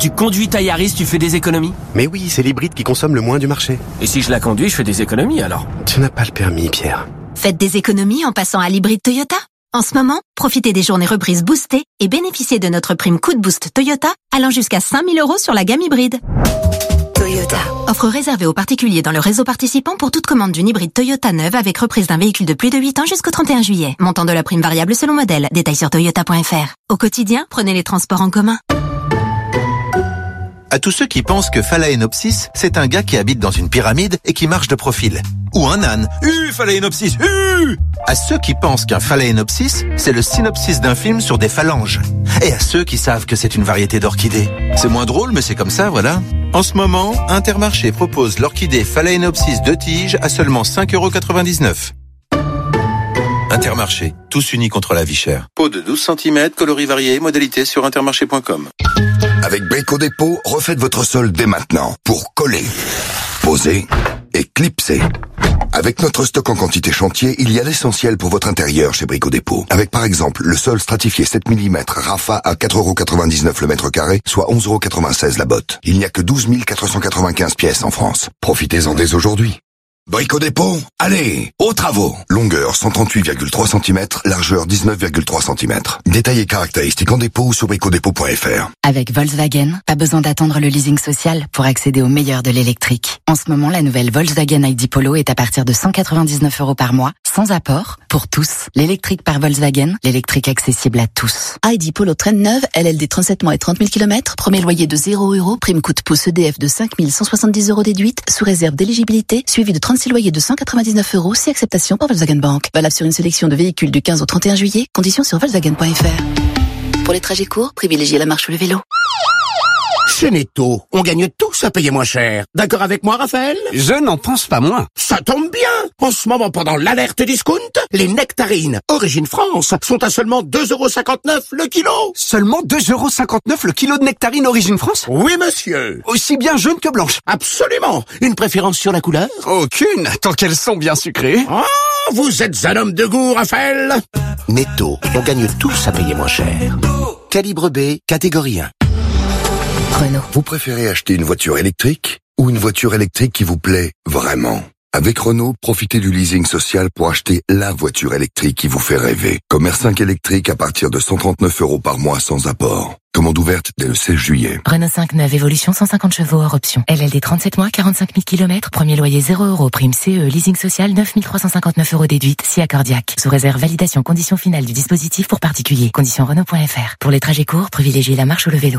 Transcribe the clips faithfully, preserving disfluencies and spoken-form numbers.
tu conduis ta Yaris, tu fais des économies? Mais oui, c'est l'hybride qui consomme le moins du marché. Et si je la conduis, je fais des économies alors? Tu n'as pas le permis, Pierre. Faites des économies en passant à l'hybride Toyota. En ce moment, profitez des journées reprises boostées et bénéficiez de notre prime coup de boost Toyota allant jusqu'à cinq mille euros sur la gamme hybride. Toyota. Offre réservée aux particuliers dans le réseau participant pour toute commande d'une hybride Toyota neuve avec reprise d'un véhicule de plus de huit ans jusqu'au trente et un juillet. Montant de la prime variable selon modèle. Détails sur toyota point f r. Au quotidien, prenez les transports en commun. À tous ceux qui pensent que Phalaenopsis, c'est un gars qui habite dans une pyramide et qui marche de profil. Ou un âne. Uh, Phalaenopsis, uh À ceux qui pensent qu'un Phalaenopsis, c'est le synopsis d'un film sur des phalanges. Et à ceux qui savent que c'est une variété d'orchidées. C'est moins drôle, mais c'est comme ça, voilà. En ce moment, Intermarché propose l'orchidée Phalaenopsis de tige à seulement cinq euros quatre-vingt-dix-neuf. Intermarché, tous unis contre la vie chère. Pot de douze centimètres, coloris variés, modalité sur intermarché point com. Avec Brico Dépôt, refaites votre sol dès maintenant pour coller, poser et clipser. Avec notre stock en quantité chantier, il y a l'essentiel pour votre intérieur chez Brico Dépôt. Avec par exemple le sol stratifié sept millimètres Rafa à quatre euros quatre-vingt-dix-neuf le mètre carré, soit onze euros quatre-vingt-seize la botte. Il n'y a que douze mille quatre cent quatre-vingt-quinze pièces en France. Profitez-en dès aujourd'hui. Brico Dépôt, allez, aux travaux. Longueur cent trente-huit virgule trois centimètres, largeur dix-neuf virgule trois centimètres. Détails et caractéristiques en dépôt ou sur brico dépôt point f r. Avec Volkswagen, pas besoin d'attendre le leasing social pour accéder au meilleur de l'électrique. En ce moment, la nouvelle Volkswagen I D Polo est à partir de cent quatre-vingt-dix-neuf euros par mois, sans apport, pour tous. L'électrique par Volkswagen, l'électrique accessible à tous. I D Polo Trend neuve, L L D trente-sept mois et trente mille kilomètres, premier loyer de zéro euros, prime coût de pouce E D F de cinq mille cent soixante-dix euros déduite, sous réserve d'éligibilité, suivi de trente-six loyers de cent quatre-vingt-dix-neuf euros, si acceptation par Volkswagen Bank. Valable sur une sélection de véhicules du quinze au trente et un juillet, conditions sur volkswagen point f r. Pour les trajets courts, privilégiez la marche ou le vélo. Chez Netto, on gagne tous à payer moins cher. D'accord avec moi, Raphaël? Je n'en pense pas moins. Ça tombe bien. En ce moment, pendant l'alerte discount, les nectarines Origine France sont à seulement deux euros cinquante-neuf le kilo. Seulement deux euros cinquante-neuf le kilo de nectarines Origine France? Oui, monsieur. Aussi bien jaune que blanche? Absolument. Une préférence sur la couleur? Aucune, tant qu'elles sont bien sucrées. Ah, vous êtes un homme de goût, Raphaël. Netto, on gagne tous à payer moins cher. Calibre B, catégorie un. Renault. Vous préférez acheter une voiture électrique ou une voiture électrique qui vous plaît vraiment? Avec Renault, profitez du leasing social pour acheter la voiture électrique qui vous fait rêver. Comme R cinq électrique à partir de cent trente-neuf euros par mois sans apport. Commande ouverte dès le seize juillet. Renault cinq neuf Évolution cent cinquante chevaux hors option. L L D trente-sept mois, quarante-cinq mille kilomètres, premier loyer zéro euros, prime C E, leasing social neuf mille trois cent cinquante-neuf euros déduite, si accordiaque. Sous réserve validation condition finale du dispositif pour particulier. Condition Renault point f r. Pour les trajets courts, privilégiez la marche ou le vélo.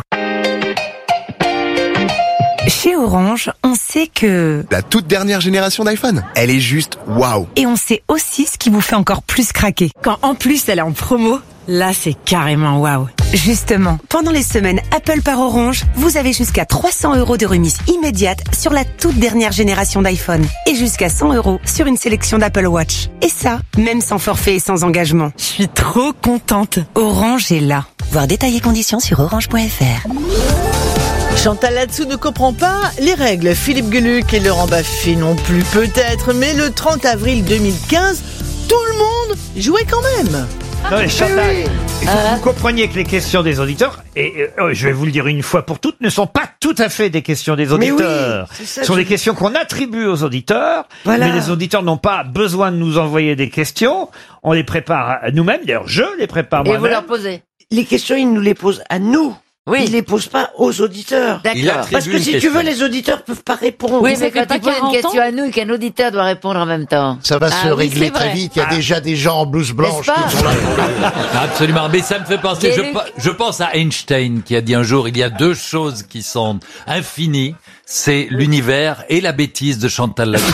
Chez Orange, on sait que... La toute dernière génération d'iPhone, elle est juste waouh. Et on sait aussi ce qui vous fait encore plus craquer. Quand en plus elle est en promo, là c'est carrément waouh. Justement, pendant les semaines Apple par Orange, vous avez jusqu'à trois cents euros de remise immédiate sur la toute dernière génération d'iPhone. Et jusqu'à cent euros sur une sélection d'Apple Watch. Et ça, même sans forfait et sans engagement. Je suis trop contente. Orange est là. Voir détails et conditions sur orange point f r. Chantal là-dessous ne comprend pas les règles. Philippe Gueluc et Laurent Baffy non plus peut-être, mais le trente avril deux mille quinze, tout le monde jouait quand même. Non mais Chantal, oui. il faut que vous compreniez que les questions des auditeurs, et euh, je vais vous le dire une fois pour toutes, ne sont pas tout à fait des questions des auditeurs. Oui, ça, Ce sont je... des questions qu'on attribue aux auditeurs, voilà. Mais les auditeurs n'ont pas besoin de nous envoyer des questions. On les prépare nous-mêmes, d'ailleurs je les prépare moi-même. Et vous leur posez. Les questions, ils nous les posent à nous. Oui. Il les pose pas aux auditeurs. D'accord. Parce que si question. tu veux, les auditeurs peuvent pas répondre. Oui, Vous mais quand tu poses une question à nous et qu'un auditeur doit répondre en même temps. Ça va ah, se oui, régler très vite. Il y a ah. déjà des gens en blouse blanche qui sont là. Absolument. Mais ça me fait penser, je, je pense à Einstein qui a dit un jour, il y a deux choses qui sont infinies. C'est l'univers et la bêtise de Chantal là-dessus.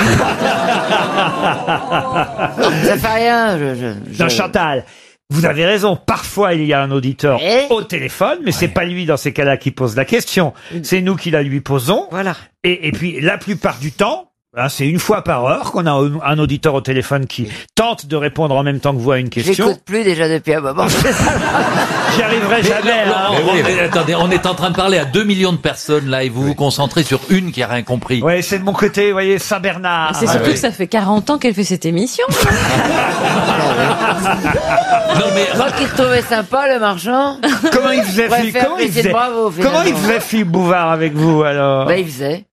Ça fait rien. Je, je, je... Non, Chantal. Vous avez raison, parfois il y a un auditeur Et au téléphone, mais ouais. C'est pas lui dans ces cas-là qui pose la question, c'est nous qui la lui posons. Voilà. Et, et puis la plupart du temps, Ah, c'est une fois par heure qu'on a un un auditeur au téléphone qui tente de répondre en même temps que vous à une question. J'écoute plus déjà depuis un moment. J'y arriverai Mais jamais. non, hein. Laurent, mais attendez, on est en train de parler à deux millions de personnes là et vous vous concentrez sur une qui a rien compris. Ouais, c'est de mon côté, vous voyez, Saint-Bernard. C'est surtout que ça fait quarante ans qu'elle fait cette émission. Non mais Moi qui te trouvais sympa, le marchand. Comment il faisait, Ouais, Philippe faire Comment il plaisir, faisait bravo, Comment il finalement. faisait Philippe Bouvard avec vous alors Bah, il faisait.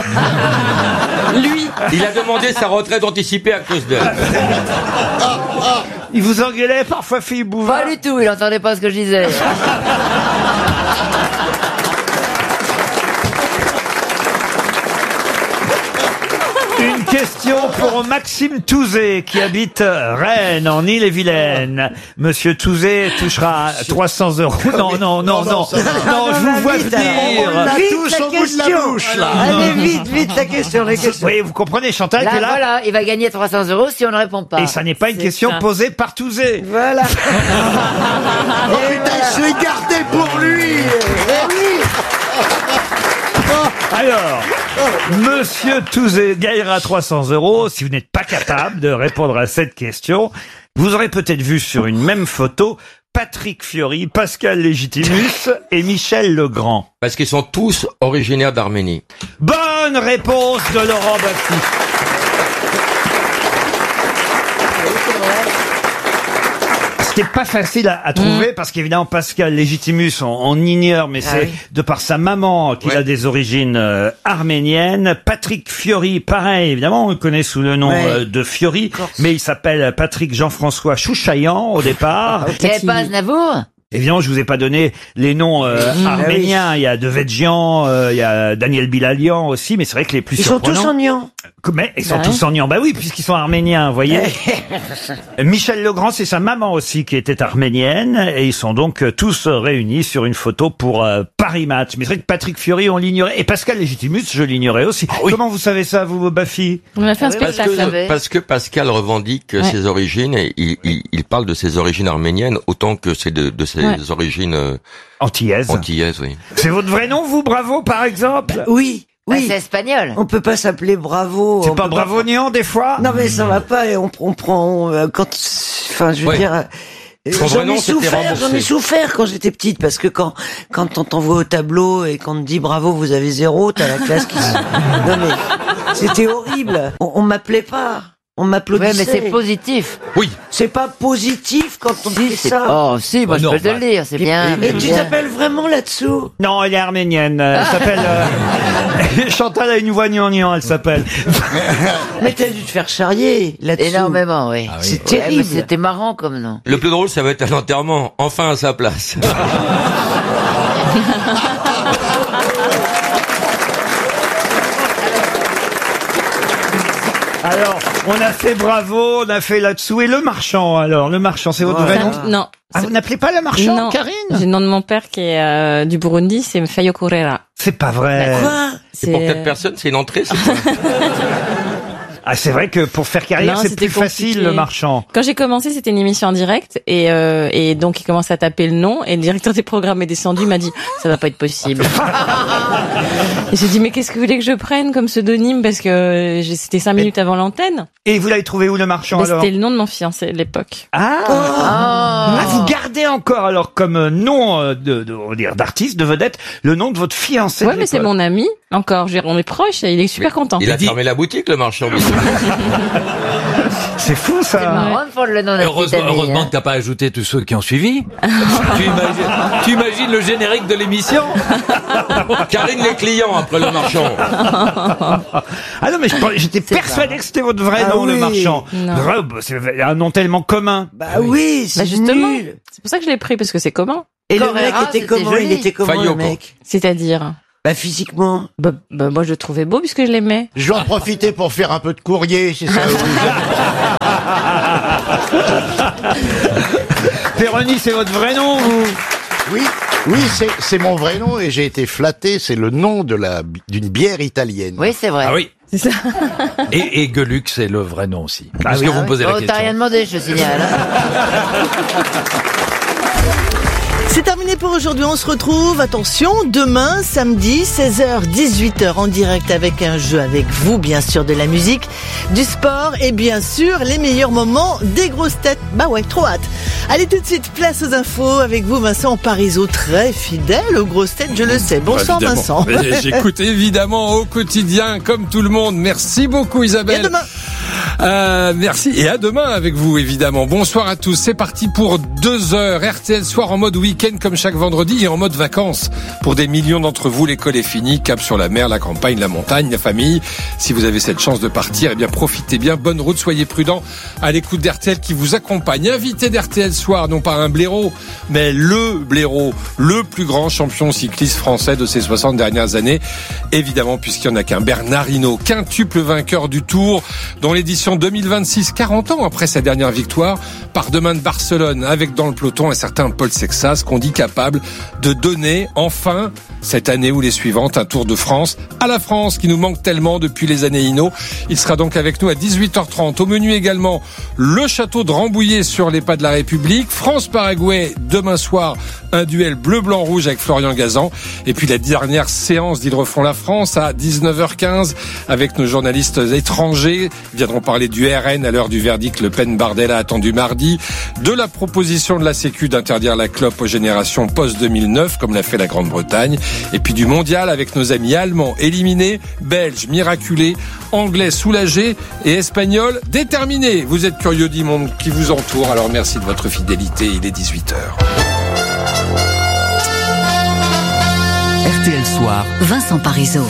Lui. Il a demandé sa retraite anticipée à cause d'elle. Il vous engueulait parfois Philippe Bouvard? Pas du tout, il entendait pas ce que je disais. Une question pour Maxime Touzé qui habite Rennes en Île-et-Vilaine. Monsieur Touzé touchera trois cents euros. Non, non, non, non. Non, je vous vois vite, venir. on la Vite, touche la au bout de la question. bouche, là. Allez, vite, vite, la question, les questions. Oui, vous comprenez Chantal Là, que là, voilà, il va gagner trois cents euros si on ne répond pas. et ça n'est pas une C'est question ça. posée par Touzé. Voilà. Oh putain, je l'ai gardé pour lui. Eh oui. Alors, Monsieur Touzé gagnera trois cents euros si vous n'êtes pas capable de répondre à cette question. Vous aurez peut-être vu sur une même photo Patrick Fiori, Pascal Légitimus et Michel Legrand. Parce qu'ils sont tous originaires d'Arménie. Bonne réponse de Laurent Baffy. C'était pas facile à, à trouver parce qu'évidemment Pascal Légitimus, on, on ignore, mais Ah c'est oui. de par sa maman qu'il Ouais. a des origines euh, arméniennes. Patrick Fiori, pareil, évidemment, on le connaît sous le nom Ouais. euh, de Fiori, mais il s'appelle Patrick Jean-François Chouchaillan au départ. Il n'y avait pas Aznavour? Évidemment, je vous ai pas donné les noms euh, arméniens. Il y a Devedjian, euh, il y a Daniel Bilalian aussi, mais c'est vrai que les plus Ils sont tous surprenants... en nian. Mais ils sont Bah tous oui. en nian. Bah oui, puisqu'ils sont arméniens, vous voyez. Michel Legrand, c'est sa maman aussi qui était arménienne, et ils sont donc euh, tous euh, réunis sur une photo pour euh, Paris Match. Mais c'est vrai que Patrick Fiori, on l'ignorait, et Pascal Légitimus, je l'ignorais aussi. Comment vous savez ça, vous, Baffy? On a fait un Ah oui, Parce spectacle. que, parce que Pascal revendique Ouais. ses origines et il, il, il parle de ses origines arméniennes autant que c'est de, de ses Ouais. origines euh, Antillaises. antillaises, oui. C'est votre vrai nom, vous, Bravo, par exemple? Oui, Bah, oui. c'est espagnol. On peut pas s'appeler Bravo. C'est on pas peut Bravognan, des fois? Non, mais ça va pas. et On, on prend euh, quand. Enfin, je veux Ouais. dire. euh, Son vrai J'en nom, ai c'était souffert, remboursé. j'en ai souffert quand j'étais petite parce que quand quand on t'envoie au tableau et qu'on te dit bravo vous avez zéro, t'as la classe qui. se- Non mais c'était horrible. On, on m'appelait pas, on Ouais, m'applaudissait. mais c'est positif. Oui. C'est pas positif quand on Si, fait c'est- ça. Oh, si, moi Oh, je peux te normal. le dire, c'est bien. Mais c'est tu bien. t'appelles vraiment là-dessous? Non, elle est arménienne. Elle s'appelle... euh, Chantal a une voix gnangnan, elle s'appelle. Mais t'as dû te faire charrier là-dessous. Énormément, oui. Ah C'est Ouais, mais terrible. C'était marrant comme nom. Le plus drôle, ça va être à l'enterrement. Enfin à sa place. Alors, on a fait Bravo, on a fait là-dessous. Et le marchand, alors? Le marchand, c'est votre vrai nom? Non. Ah, vous n'appelez pas le marchand, Non. Karine? J'ai le nom de mon père qui est euh, du Burundi, c'est Fayo Correra. C'est pas vrai. Quoi? C'est pour quatre personnes, c'est une entrée, c'est quoi? Ah, c'est vrai que pour faire carrière, Non, c'est c'était plus facile, compliqué. le marchand. Quand j'ai commencé, c'était une émission en direct et euh, et donc il commençait à taper le nom et le directeur des programmes est descendu, il m'a dit ça va pas être possible. Et j'ai dit mais qu'est-ce que vous voulez que je prenne comme pseudonyme parce que euh, j'ai- c'était cinq minutes avant l'antenne. Et vous l'avez trouvé où, le marchand, Mais alors? c'était le nom de mon fiancé de l'époque. Ah, Ah. Ah, vous gardez encore, alors, comme euh, nom euh, de, de, on va dire, d'artiste, de vedette, le nom de votre fiancé. Ouais de mais c'est l'époque. mon ami encore, je veux dire, on est proches et il est super content. Il a fermé la boutique, le marchand. C'est fou, ça. C'est marrant de prendre le nom d'un petit Heureusement, ami, heureusement hein. que t'as pas ajouté tous ceux qui ont suivi. tu, imagines, tu imagines le générique de l'émission? Karine les clients après le marchand. Ah non, mais je pensais- j'étais persuadé que c'était votre vrai Ah nom, le oui. marchand. Non. Vrai, bah, c'est un nom tellement commun. Bah oui, c'est Bah justement, nul. c'est pour ça que je l'ai pris parce que c'est commun. Et le Correra, mec était c'était comment? joli. Il était comment Fayoko. le mec? C'est-à-dire Bah physiquement. bah, bah, moi je le trouvais beau puisque je l'aimais. Je vais en profiter pour faire un peu de courrier, c'est ça. Véronique, c'est votre vrai nom, vous? Oui, oui, c'est c'est mon vrai nom et j'ai été flatté. C'est le nom de la d'une bière italienne. Oui, c'est vrai. Ah oui. C'est ça. Et, et Gueluc, c'est le vrai nom aussi. Parce oui. que vous me posez la Oh, t'as question. rien demandé, je te signale. C'est terminé pour aujourd'hui, on se retrouve, attention, demain, samedi, seize heures dix-huit heures en direct avec un jeu avec vous, bien sûr, de la musique, du sport et bien sûr, les meilleurs moments des grosses têtes. Bah ouais, trop hâte. Allez tout de suite, place aux infos avec vous, Vincent Parisot, très fidèle aux grosses têtes, je le sais. Bonsoir évidemment. Vincent. Mais j'écoute évidemment au quotidien, comme tout le monde. Merci beaucoup Isabelle. Et à demain. Euh, merci et à demain avec vous évidemment. Bonsoir à tous, c'est parti pour deux heures. R T L Soir en mode week-end comme chaque vendredi et en mode vacances. Pour des millions d'entre vous, l'école est finie, cap sur la mer, la campagne, la montagne, la famille. Si vous avez cette chance de partir, eh bien profitez bien, bonne route, soyez prudents à l'écoute d'R T L qui vous accompagne. Invité d'R T L Soir, non pas un blaireau, mais le blaireau, le plus grand champion cycliste français de ces soixante dernières années. Évidemment, puisqu'il n'y en a qu'un, Bernard Hinault, quintuple vainqueur du Tour, dont l'édition deux mille vingt-six, quarante ans après sa dernière victoire, part demain de Barcelone avec dans le peloton un certain Paul Sexas qu'on dit capable de donner enfin cette année ou les suivantes un Tour de France à la France qui nous manque tellement depuis les années Hinault. Il sera donc avec nous à dix-huit heures trente. Au menu également le château de Rambouillet sur les pas de la République, France-Paraguay demain soir, un duel bleu-blanc-rouge avec Florian Gazan et puis la dernière séance d'Ils refont la France à dix-neuf heures quinze avec nos journalistes étrangers. Ils viendront parler du R N à l'heure du verdict Le Pen-Bardella attendu mardi, de la proposition de la Sécu d'interdire la clope aux générations post-deux mille neuf comme l'a fait la Grande-Bretagne, et puis du mondial avec nos amis allemands éliminés, belges miraculés, anglais soulagés et espagnols déterminés. Vous êtes curieux du monde qui vous entoure, alors merci de votre fidélité, il est dix-huit heures. R T L Soir, Vincent Parisot.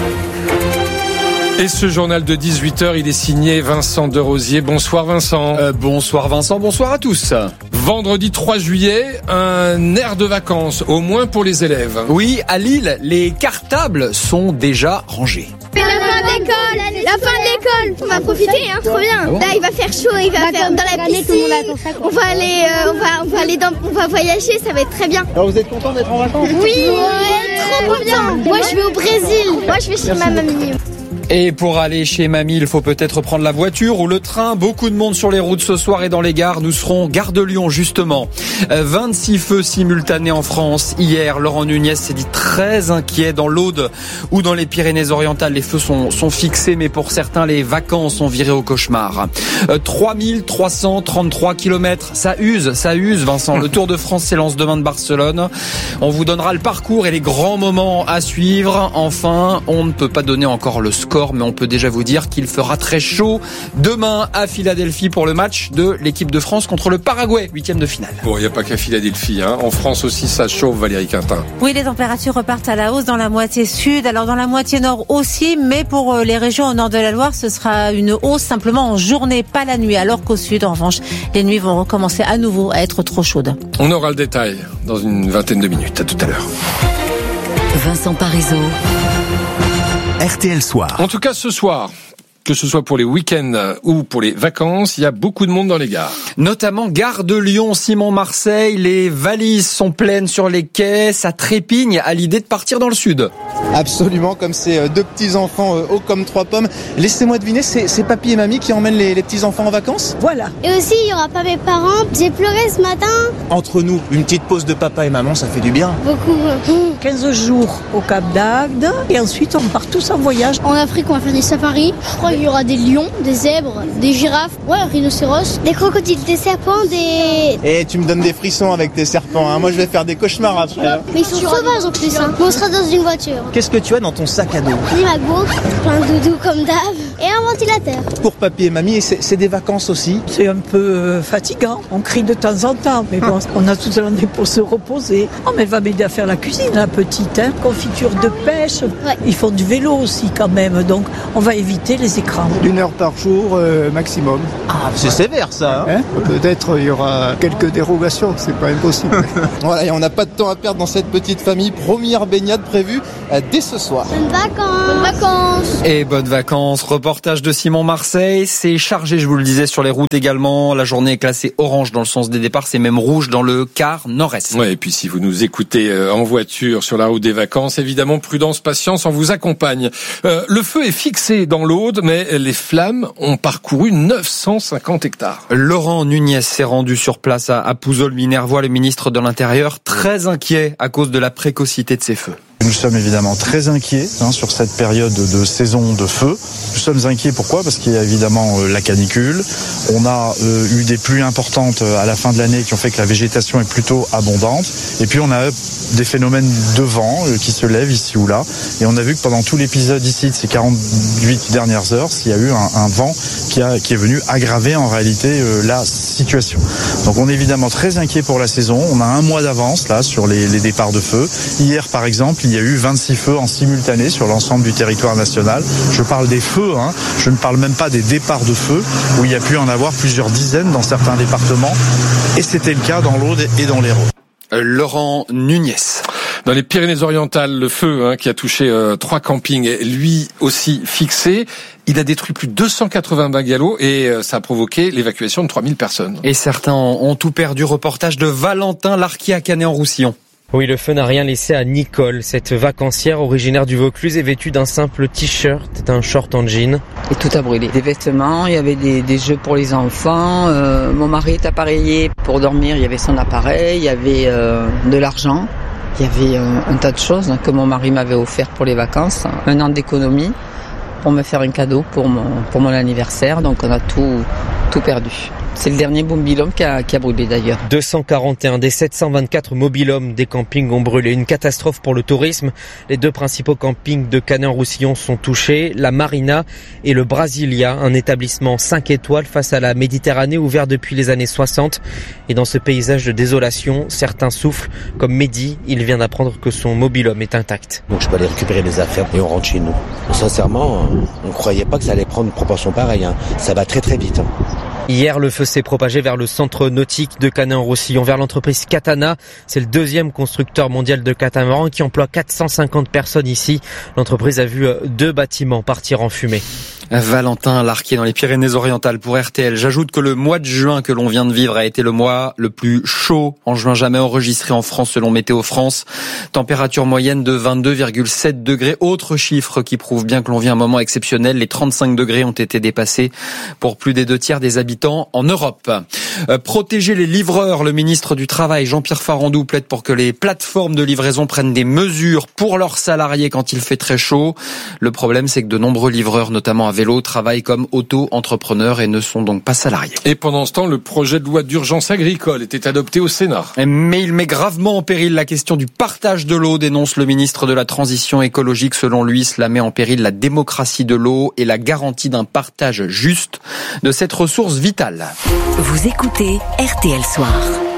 Et ce journal de dix-huit heures, il est signé Vincent Derosier. Bonsoir Vincent. Euh, bonsoir Vincent, bonsoir à tous. Vendredi trois juillet, un air de vacances, au moins pour les élèves. Oui, à Lille, les cartables sont déjà rangés. La fin d'école, la fin de l'école, on va profiter, hein, trop bien. Ah bon. Là, il va faire chaud, il va faire dans la piscine. On va aller, euh, on va, on va aller dans, on va voyager, ça va être très bien. Alors vous êtes content d'être en vacances? Oui, ouais, trop bien. Moi, je vais au Brésil. Moi, je vais chez ma mamie. Et pour aller chez mamie, il faut peut-être prendre la voiture ou le train. Beaucoup de monde sur les routes ce soir et dans les gares. Nous serons gare de Lyon, justement. vingt-six feux simultanés en France. Hier, Laurent Nunez s'est dit très inquiet. Dans l'Aude ou dans les Pyrénées-Orientales, les feux sont, sont fixés, mais pour certains, les vacances sont virées au cauchemar. Euh, trois mille trois cent trente-trois kilomètres. Ça use, ça use, Vincent. Le Tour de France s'élance demain de Barcelone. On vous donnera le parcours et les grands moments à suivre. Enfin, on ne peut pas donner encore le score, mais on peut déjà vous dire qu'il fera très chaud demain à Philadelphie pour le match de l'équipe de France contre le Paraguay, huitième de finale. Bon, il n'y a pas qu'à Philadelphie, hein. En France aussi, ça chauffe, Valérie Quintin. Oui, les températures repartent à la hausse dans la moitié sud, alors dans la moitié nord aussi, mais pour les régions au nord de la Loire, ce sera une hausse simplement en journée, pas la nuit, alors qu'au sud, en revanche, les nuits vont recommencer à nouveau à être trop chaudes. On aura le détail dans une vingtaine de minutes. À tout à l'heure. Vincent Parisot. R T L Soir. En tout cas, ce soir, que ce soit pour les week-ends ou pour les vacances, il y a beaucoup de monde dans les gares. Notamment gare de Lyon, Simon-Marseille, les valises sont pleines sur les quais, ça trépigne à l'idée de partir dans le sud. Absolument, comme ces deux petits-enfants hauts comme trois pommes. Laissez-moi deviner, c'est, c'est papy et mamie qui emmènent les, les petits-enfants en vacances? Voilà. Et aussi, il n'y aura pas mes parents. J'ai pleuré ce matin. Entre nous, une petite pause de papa et maman, ça fait du bien. Beaucoup. quinze jours au Cap d'Agde et ensuite on part tous en voyage. En Afrique, on va faire des safaris. Je crois qu'il y aura des lions, des zèbres, des girafes, ouais, rhinocéros, des crocodiles, des serpents, des... Et tu me donnes des frissons avec tes serpents, hein. Moi je vais faire des cauchemars après. Hein. Mais ils sont sauvages en plus, hein. On sera dans une voiture. Qu'est-ce que tu as dans ton sac à dos? Des MacBooks, plein de doudous comme d'hab, et un ventilateur. Pour papy et mamie, c'est, c'est des vacances aussi? C'est un peu euh, fatigant, on crie de temps en temps, mais bon, on a toute la journée pour se reposer. Oh, mais elle va m'aider à faire la cuisine, la petite, hein. Confiture de pêche, ouais. Ils font du vélo aussi quand même, donc on va éviter les écrans. Une heure par jour euh, maximum. Ah, c'est sévère ça, hein. Hein? Peut-être il y aura quelques dérogations, c'est pas impossible. Voilà, et on n'a pas de temps à perdre dans cette petite famille. Première baignade prévue euh, dès ce soir. Bonnes vacances. Bonnes vacances. Et bonnes vacances. reportage de Simon Marseille. C'est chargé, je vous le disais, sur les routes également. La journée est classée orange dans le sens des départs. C'est même rouge dans le quart nord-est. Ouais, et puis si vous nous écoutez en voiture sur la route des vacances, évidemment, prudence, patience, on vous accompagne. Euh, le feu est fixé dans l'Aude, mais les flammes ont parcouru neuf cent cinquante hectares. Laurent Nunez s'est rendu sur place à, à Pouzols-Minervois, le ministre de l'Intérieur, très inquiet à cause de la précocité de ces feux. Nous sommes évidemment très inquiets hein, sur cette période de saison de feu. Nous sommes inquiets pourquoi ? Parce qu'il y a évidemment euh, la canicule. On a euh, eu des pluies importantes euh, à la fin de l'année qui ont fait que la végétation est plutôt abondante. Et puis on a des phénomènes de vent euh, qui se lèvent ici ou là. Et on a vu que pendant tout l'épisode ici de ces quarante-huit dernières heures, il y a eu un, un vent qui, a, qui est venu aggraver en réalité euh, la situation. Donc on est évidemment très inquiet pour la saison. On a un mois d'avance là sur les, les départs de feu. Hier par exemple, il y a eu vingt-six feux en simultané sur l'ensemble du territoire national. Je parle des feux, hein. Je ne parle même pas des départs de feu, où il y a pu en avoir plusieurs dizaines dans certains départements. Et c'était le cas dans l'Aude et dans l'Hérault. Laurent Nunez. Dans les Pyrénées-Orientales, le feu hein, qui a touché euh, trois campings est lui aussi fixé. Il a détruit plus de deux cent quatre-vingts bungalows et euh, ça a provoqué l'évacuation de trois mille personnes. Et certains ont tout perdu. Reportage de Valentin Larquier à Canet-en-Roussillon. Oui, le feu n'a rien laissé à Nicole. Cette vacancière originaire du Vaucluse est vêtue d'un simple t-shirt, d'un short en jean. Et tout a brûlé. Des vêtements, il y avait des, des jeux pour les enfants. Euh, mon mari est appareillé pour dormir. Il y avait son appareil, il y avait euh, de l'argent. Il y avait euh, un tas de choses que mon mari m'avait offert pour les vacances. Un an d'économie pour me faire un cadeau pour mon, pour mon anniversaire. Donc on a tout, tout perdu. C'est le dernier mobil-home qui a, qui a brûlé d'ailleurs. deux cent quarante et un des sept cent vingt-quatre mobil-homes des campings ont brûlé. Une catastrophe pour le tourisme. Les deux principaux campings de Canet-en-Roussillon sont touchés. La Marina et le Brasilia, un établissement cinq étoiles face à la Méditerranée ouvert depuis les années soixante. Et dans ce paysage de désolation, certains soufflent. Comme Mehdi, il vient d'apprendre que son mobil-home est intact. Donc je peux aller récupérer les affaires et on rentre chez nous. Sincèrement, on ne croyait pas que ça allait prendre une proportion pareille. Hein. Ça va très très vite. Hein. Hier, le feu s'est propagé vers le centre nautique de Canet-en-Roussillon, vers l'entreprise Katana. C'est le deuxième constructeur mondial de catamarans qui emploie quatre cent cinquante personnes ici. L'entreprise a vu deux bâtiments partir en fumée. Valentin Larquier dans les Pyrénées-Orientales pour R T L. J'ajoute que le mois de juin que l'on vient de vivre a été le mois le plus chaud en juin jamais enregistré en France selon Météo France. Température moyenne de vingt-deux virgule sept degrés. Autre chiffre qui prouve bien que l'on vit un moment exceptionnel. Les trente-cinq degrés ont été dépassés pour plus des deux tiers des habitants en Europe. Euh, protéger les livreurs. Le ministre du Travail, Jean-Pierre Farandou, plaide pour que les plateformes de livraison prennent des mesures pour leurs salariés quand il fait très chaud. Le problème, c'est que de nombreux livreurs, notamment à vélo, travaillent comme auto-entrepreneurs et ne sont donc pas salariés. Et pendant ce temps, le projet de loi d'urgence agricole était adopté au Sénat. Mais il met gravement en péril la question du partage de l'eau, dénonce le ministre de la Transition écologique. Selon lui, cela met en péril la démocratie de l'eau et la garantie d'un partage juste de cette ressource vitale. Vous écoutez R T L Soir.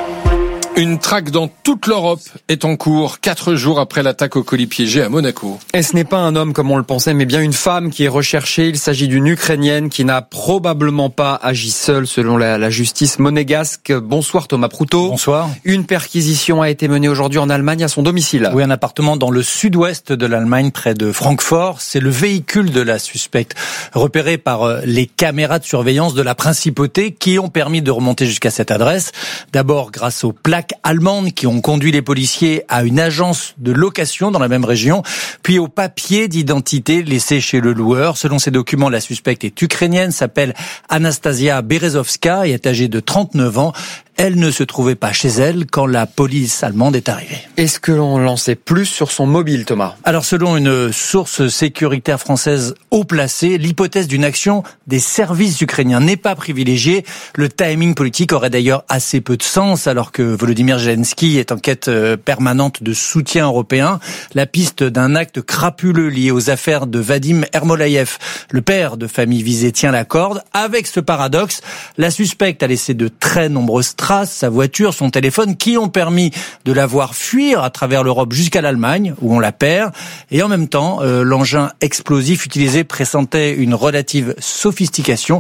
Une traque dans toute l'Europe est en cours, quatre jours après l'attaque au colis piégé à Monaco. Et ce n'est pas un homme comme on le pensait, mais bien une femme qui est recherchée. Il s'agit d'une Ukrainienne qui n'a probablement pas agi seule selon la, la justice monégasque. Bonsoir Thomas Proutot. Bonsoir. Une perquisition a été menée aujourd'hui en Allemagne à son domicile. Oui, un appartement dans le sud-ouest de l'Allemagne, près de Francfort. C'est le véhicule de la suspecte, repéré par les caméras de surveillance de la principauté qui ont permis de remonter jusqu'à cette adresse. D'abord grâce aux plaques allemandes qui ont conduit les policiers à une agence de location dans la même région, puis aux papiers d'identité laissés chez le loueur. Selon ces documents, la suspecte est ukrainienne, s'appelle Anastasia Berezovska et est âgée de trente-neuf ans. Elle ne se trouvait pas chez elle quand la police allemande est arrivée. Est-ce que l'on en sait plus sur son mobile, Thomas ? Alors, selon une source sécuritaire française haut placée, l'hypothèse d'une action des services ukrainiens n'est pas privilégiée. Le timing politique aurait d'ailleurs assez peu de sens, alors que Volodymyr Zelensky est en quête permanente de soutien européen. La piste d'un acte crapuleux lié aux affaires de Vadim Ermolaïev, le père de famille visée, tient la corde. Avec ce paradoxe, la suspecte a laissé de très nombreuses traces, sa voiture, son téléphone, qui ont permis de la voir fuir à travers l'Europe jusqu'à l'Allemagne, où on la perd. Et en même temps, euh, l'engin explosif utilisé pressentait une relative sophistication.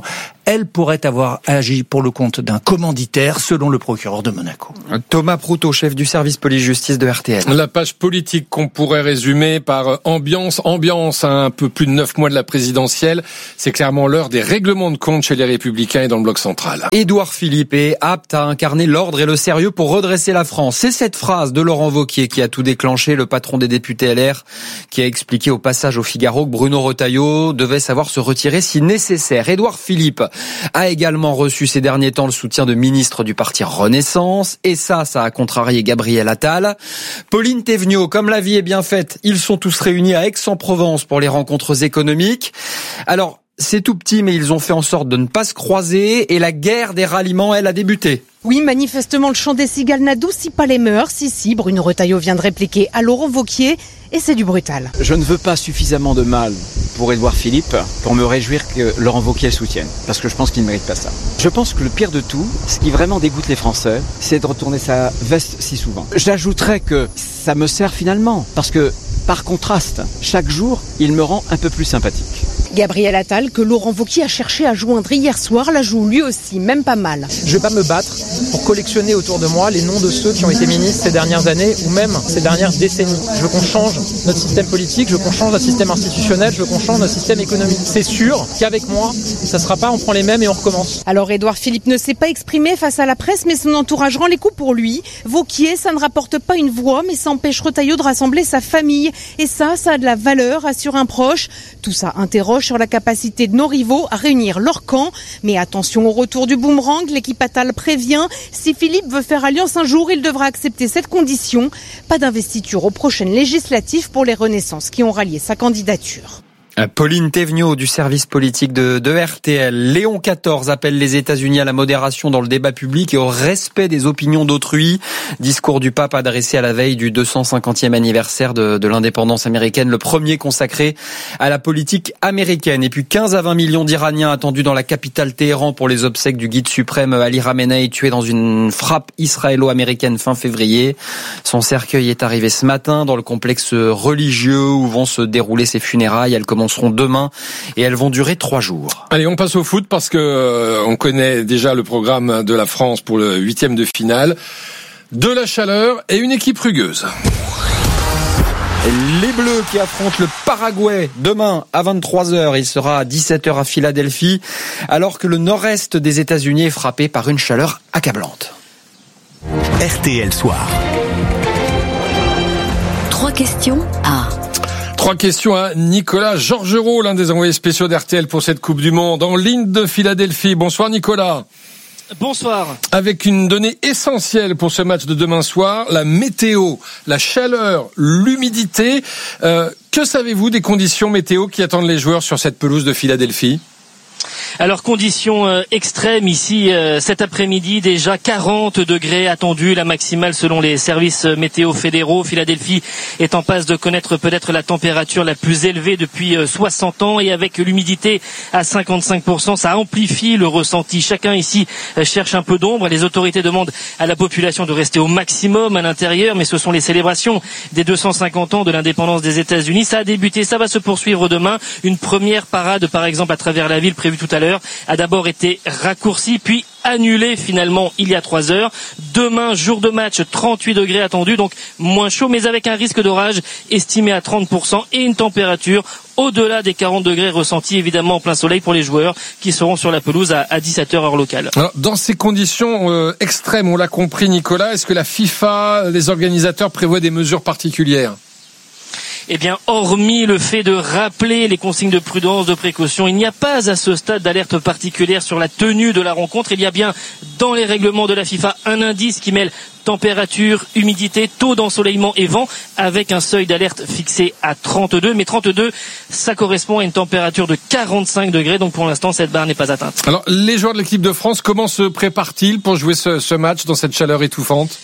elle pourrait avoir agi pour le compte d'un commanditaire, selon le procureur de Monaco. Thomas Proutot, chef du service police-justice de R T L. La page politique qu'on pourrait résumer par ambiance, ambiance à un peu plus de neuf mois de la présidentielle, c'est clairement l'heure des règlements de compte chez les Républicains et dans le bloc central. Édouard Philippe est apte à incarner l'ordre et le sérieux pour redresser la France. C'est cette phrase de Laurent Wauquiez qui a tout déclenché, le patron des députés L R, qui a expliqué au passage au Figaro que Bruno Retailleau devait savoir se retirer si nécessaire. Édouard Philippe a également reçu ces derniers temps le soutien de ministres du parti Renaissance, et ça, ça a contrarié Gabriel Attal. Pauline Thévenoud, comme la vie est bien faite, ils sont tous réunis à Aix-en-Provence pour les rencontres économiques. Alors, c'est tout petit, mais ils ont fait en sorte de ne pas se croiser, et la guerre des ralliements, elle, a débuté. Oui, manifestement, le chant des cigales n'adoucit pas les mœurs. Si, si, Bruno Retailleau vient de répliquer à Laurent Wauquiez, et c'est du brutal. Je ne veux pas suffisamment de mal pour Édouard Philippe pour me réjouir que Laurent Wauquiez le soutienne, parce que je pense qu'il ne mérite pas ça. Je pense que le pire de tout, ce qui vraiment dégoûte les Français, c'est de retourner sa veste si souvent. J'ajouterais que ça me sert finalement, parce que, par contraste, chaque jour, il me rend un peu plus sympathique. Gabriel Attal, que Laurent Wauquiez a cherché à joindre hier soir, la joue lui aussi, même pas mal. Je vais pas me battre pour collectionner autour de moi les noms de ceux qui ont été ministres ces dernières années ou même ces dernières décennies. Je veux qu'on change notre système politique, je veux qu'on change notre système institutionnel, je veux qu'on change notre système économique. C'est sûr qu'avec moi, ça sera pas on prend les mêmes et on recommence. Alors Édouard Philippe ne s'est pas exprimé face à la presse, mais son entourage rend les coups pour lui. Wauquiez, ça ne rapporte pas une voix, mais ça empêche Retailleau de rassembler sa famille. Et ça, ça a de la valeur, assure un proche. Tout ça interroge sur la capacité de nos rivaux à réunir leur camp. Mais attention au retour du boomerang, l'équipe Attal prévient. Si Philippe veut faire alliance un jour, il devra accepter cette condition. Pas d'investiture aux prochaines législatives pour les Renaissances qui ont rallié sa candidature. Pauline Thévenoud du service politique de, de R T L. Léon quatorze appelle les États-Unis à la modération dans le débat public et au respect des opinions d'autrui. Discours du pape adressé à la veille du deux cent cinquantième anniversaire de, de l'indépendance américaine, le premier consacré à la politique américaine. Et puis quinze à vingt millions d'Iraniens attendus dans la capitale Téhéran pour les obsèques du guide suprême Ali Khamenei, tué dans une frappe israélo-américaine fin février. Son cercueil est arrivé ce matin dans le complexe religieux où vont se dérouler ses funérailles. Elles commenceront demain et elles vont durer trois jours. Allez, on passe au foot parce que euh, on connaît déjà le programme de la France pour le huitième de finale. De la chaleur et une équipe rugueuse. Les Bleus qui affrontent le Paraguay demain à vingt-trois heures. Il sera à dix-sept heures à Philadelphie, alors que le nord-est des États-Unis est frappé par une chaleur accablante. R T L Soir. Trois questions à... Trois questions à Nicolas Georgerot, l'un des envoyés spéciaux d'R T L pour cette Coupe du Monde, en ligne de Philadelphie. Bonsoir Nicolas. Bonsoir. Avec une donnée essentielle pour ce match de demain soir, la météo, la chaleur, l'humidité. Euh, que savez-vous des conditions météo qui attendent les joueurs sur cette pelouse de Philadelphie ? Alors conditions euh, extrêmes ici euh, cet après-midi, déjà quarante degrés attendus, la maximale selon les services météo fédéraux. Philadelphie est en passe de connaître peut-être la température la plus élevée depuis euh, soixante ans, et avec l'humidité à cinquante-cinq pour cent, ça amplifie le ressenti. Chacun ici euh, cherche un peu d'ombre. Les autorités demandent à la population de rester au maximum à l'intérieur, mais ce sont les célébrations des deux cent cinquante ans de l'indépendance des États-Unis. Ça a débuté, ça va se poursuivre demain. Une première parade par exemple à travers la ville prévue tout à l'heure a d'abord été raccourci puis annulé finalement il y a trois heures. Demain, jour de match, trente-huit degrés attendus, donc moins chaud, mais avec un risque d'orage estimé à trente pour cent et une température au-delà des quarante degrés ressentis évidemment en plein soleil pour les joueurs qui seront sur la pelouse à, à dix-sept heures heure locale. Alors, dans ces conditions euh, extrêmes, on l'a compris Nicolas, est-ce que la FIFA, les organisateurs prévoient des mesures particulières ? Eh bien, hormis le fait de rappeler les consignes de prudence, de précaution, il n'y a pas à ce stade d'alerte particulière sur la tenue de la rencontre. Il y a bien dans les règlements de la FIFA un indice qui mêle température, humidité, taux d'ensoleillement et vent, avec un seuil d'alerte fixé à trente-deux. Mais trente-deux, ça correspond à une température de quarante-cinq degrés, donc pour l'instant, cette barre n'est pas atteinte. Alors, les joueurs de l'équipe de France, comment se préparent-ils pour jouer ce, ce match dans cette chaleur étouffante ?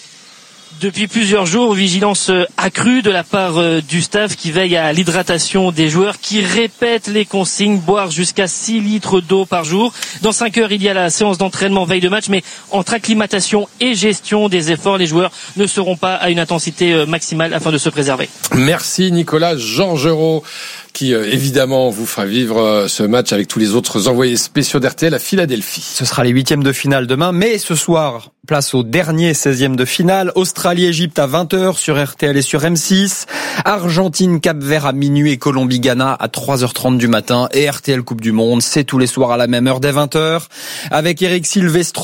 Depuis plusieurs jours, vigilance accrue de la part du staff qui veille à l'hydratation des joueurs, qui répète les consignes, boire jusqu'à six litres d'eau par jour. Dans cinq heures, il y a la séance d'entraînement veille de match, mais entre acclimatation et gestion des efforts, les joueurs ne seront pas à une intensité maximale afin de se préserver. Merci Nicolas Georgerot, qui euh, évidemment vous fera vivre euh, ce match avec tous les autres envoyés spéciaux d'R T L à Philadelphie. Ce sera les huitièmes de finale demain, mais ce soir, place au dernier seizième de finale. Australie-Égypte à vingt heures sur R T L et sur M six. Argentine-Cap-Vert à minuit et Colombie-Ghana à trois heures trente du matin. Et R T L Coupe du Monde, c'est tous les soirs à la même heure dès vingt heures. Avec Eric Silvestro.